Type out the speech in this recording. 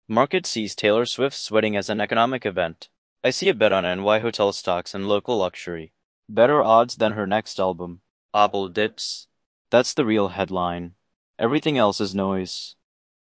Market sees Taylor Swift's wedding as an economic event. I see a bet on NY hotel stocks and local luxury. Better odds than her next album. Apple dips. That's the real headline. Everything else is noise.